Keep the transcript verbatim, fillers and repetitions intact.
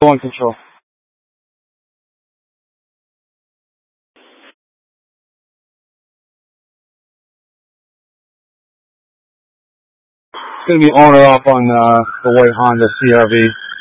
One control. It's going to be on or off on uh, the white Honda C R V.